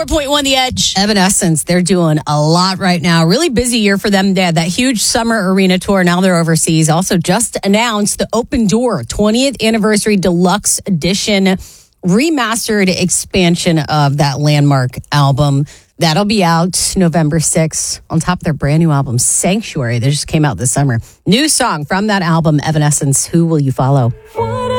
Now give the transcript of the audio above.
104.1 The Edge. Evanescence, they're doing a lot right now. Really busy year for them. They had that huge summer arena tour. Now they're overseas. Also just announced the Open Door 20th Anniversary Deluxe Edition remastered expansion of that landmark album. That'll be out November 6th on top of their brand new album, Sanctuary. That just came out this summer. New song from that album, Evanescence, Who Will You Follow?